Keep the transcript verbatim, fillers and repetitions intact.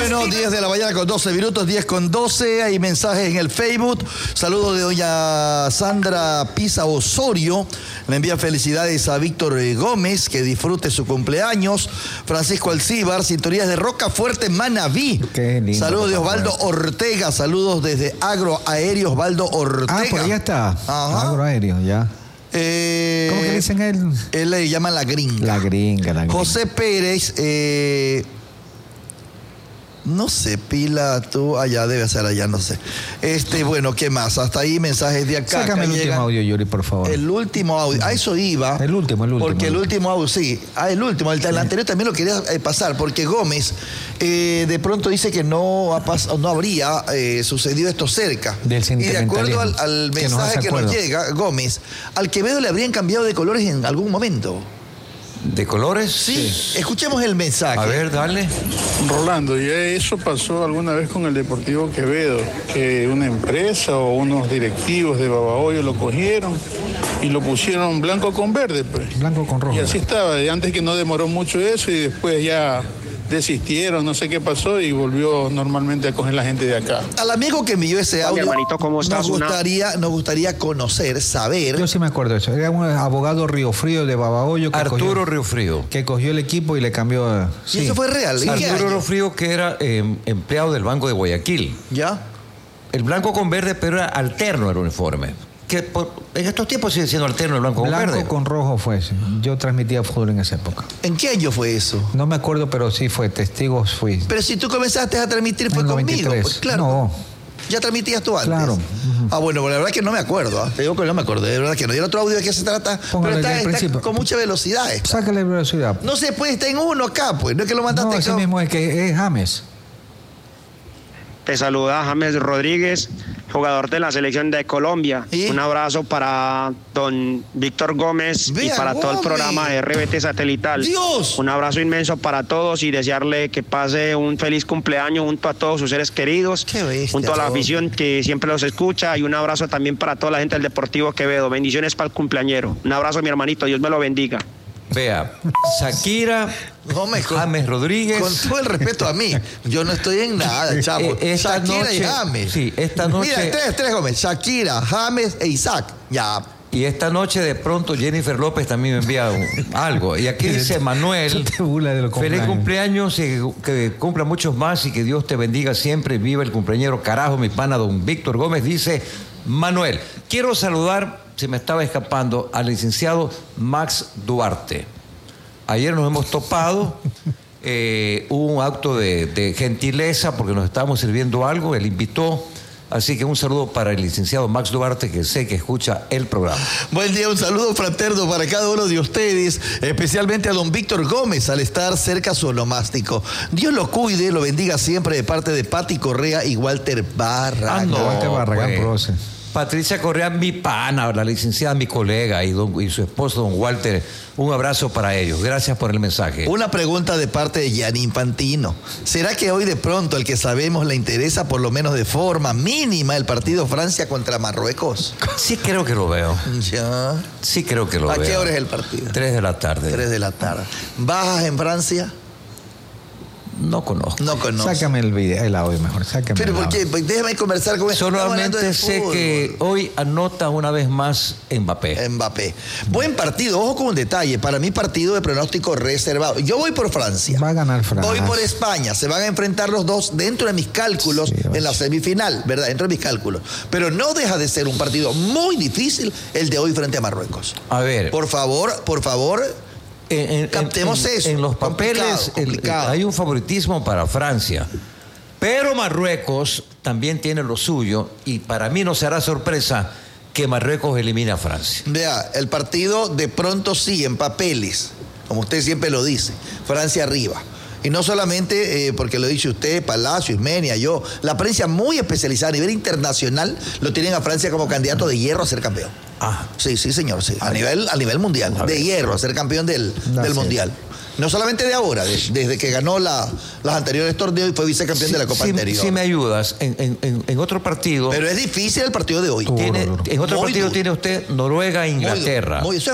Bueno, diez de la mañana con doce minutos, diez con doce. Hay mensajes en el Facebook. Saludos de doña Sandra Pisa Osorio. Le envía felicidades a Víctor Gómez, que disfrute su cumpleaños. Francisco Alcíbar, sintonías de Rocafuerte, Manabí. Qué lindo. Saludos de Osvaldo Ortega. Saludos desde Agroaéreo Osvaldo Ortega. Ah, pues ya está. Ajá. Agroaéreo, ya. Eh, ¿Cómo que dicen él? Él le llama la gringa. La gringa, la gringa. José Pérez, eh, no sé, Pila, tú, allá debe ser allá, no sé. Este, bueno, ¿qué más? Hasta ahí mensajes de acá. Sácame acá el llegan. último audio, Yuri, por favor. El último audio, a eso iba. El último, el último. Porque el último audio, sí. Ah, el último, el, el anterior también lo quería eh, pasar, porque Gómez eh, de pronto dice que no, ha pas, no habría eh, sucedido esto cerca. Del y de acuerdo al, al que mensaje nos que nos llega, Gómez, al Quevedo le habrían cambiado de colores en algún momento. ¿De colores? Sí, sí. Escuchemos el mensaje. A ver, dale. Rolando, ya eso pasó alguna vez con el Deportivo Quevedo, que una empresa o unos directivos de Babahoyo lo cogieron y lo pusieron blanco con verde, pues. Blanco con rojo. Y así estaba, y antes que no demoró mucho eso y después ya desistieron, no sé qué pasó y volvió normalmente a coger la gente de acá. Al amigo que envió ese audio, hermanito, ¿cómo estás? nos gustaría, nos gustaría conocer, saber. Yo sí me acuerdo de eso. Era un abogado Riofrío de Babahoyo. Que Arturo cogió, Riofrío. Que cogió el equipo y le cambió. ¿Y Sí. eso fue real? ¿En qué Arturo año? Riofrío, que era eh, empleado del Banco de Guayaquil. ¿Ya? El blanco con verde, pero era alterno el uniforme. Que por, en estos tiempos sigue siendo alterno el blanco, Blanco con verde. con rojo fue. Sí. Yo transmitía fútbol en esa época. ¿En qué año fue eso? No me acuerdo, pero sí fue. Testigos fui. Pero si tú comenzaste a transmitir fue En conmigo. noventa y tres. Pues, claro. No. ¿Ya transmitías tú antes? Claro. Ah, bueno, la verdad que no me acuerdo. ¿eh? Te digo que no me acordé. De verdad que no. ¿Y el otro audio de qué se trata? Póngale Pero está, desde el está principio. con mucha velocidad. Está. Sácale velocidad. No se puede, está en uno acá, pues. No es que lo mandaste No, ese acá. mismo es que es James. Te saluda James Rodríguez, jugador de la selección de Colombia. ¿Y? Un abrazo para don Víctor Gómez Vea, y para todo el Gómez. programa de R B T Satelital. ¡Dios! Un abrazo inmenso para todos y desearle que pase un feliz cumpleaños junto a todos sus seres queridos, Qué bestia, junto a la Gómez. afición que siempre los escucha, y un abrazo también para toda la gente del Deportivo Quevedo. Bendiciones para el cumpleañero. Un abrazo, mi hermanito. Dios me lo bendiga. Vea, Shakira, Gómez, con, James Rodríguez. con todo el respeto a mí, yo no estoy en nada, chavo. Eh, esta Shakira y noche- James. sí, esta noche- Mira, tres, tres Gómez. Shakira, James e Isaac. Ya. Y esta noche de pronto Jennifer López también me envía un- algo. Y aquí dice Manuel, Te burla de los feliz cumpleaños. cumpleaños, y que cumpla muchos más y que Dios te bendiga siempre. Viva el cumpleañero, carajo, mi pana don Víctor Gómez. Dice Manuel, quiero saludar, se me estaba escapando, al licenciado Max Duarte. Ayer nos hemos topado, eh, hubo un acto de, de gentileza porque nos estábamos sirviendo algo, él invitó. Así que un saludo para el licenciado Max Duarte, que sé que escucha el programa. Buen día, un saludo fraterno para cada uno de ustedes, especialmente a don Víctor Gómez, al estar cerca a su onomástico. Dios lo cuide, lo bendiga siempre de parte de Pati Correa y Walter Barra. Ah, no. Walter Barragán pues. Proce. Patricia Correa, mi pana, la licenciada, mi colega, y, don- y su esposo, don Walter, un abrazo para ellos. Gracias por el mensaje. Una pregunta de parte de Gianni Infantino. ¿Será que hoy de pronto el que sabemos le interesa por lo menos de forma mínima el partido Francia contra Marruecos? Sí creo que lo veo. Ya. Sí creo que lo ¿A veo. qué hora es el partido? Tres de la tarde. Tres de la tarde. ¿Bajas en Francia? No conozco. No conozco. Sácame el video, el audio mejor. Sácame Pero el ¿por audio. qué? Pues déjame conversar con él. Estamos hablando Solamente de sé fútbol. que hoy anota una vez más Mbappé. Mbappé. Buen partido, ojo con un detalle. Para mí, partido de pronóstico reservado. Yo voy por Francia. Va a ganar Francia. Voy por España. Se van a enfrentar los dos dentro de mis cálculos Sí, en la semifinal, ¿verdad? Dentro de mis cálculos. Pero no deja de ser un partido muy difícil el de hoy frente a Marruecos. A ver, Por favor, por favor, en, en- captemos en- eso. en los Complicado, papeles el- complicado. hay un favoritismo para Francia. Pero Marruecos también tiene lo suyo y para mí no será sorpresa que Marruecos elimine a Francia. vea, el partido de pronto sí, en papeles, como usted siempre lo dice, Francia arriba. Y no solamente eh, porque lo dice usted, Palacio, Ismenia, yo, la prensa muy especializada a nivel internacional lo tienen a Francia como candidato de hierro a ser campeón. Ah, Sí, sí, señor, sí. A nivel, a nivel mundial, A de ver. hierro, a ser campeón del, No, del sí. mundial. No solamente de ahora, de- desde que ganó la, las anteriores torneos y fue vicecampeón si, de la Copa si- anterior. si me ayudas, en, en- en- en otro partido, Pero es difícil el partido de hoy. Tú- tiene, Duro, duro. en otro Muy partido duro. tiene usted Noruega e Muy duro, Inglaterra. muy- eso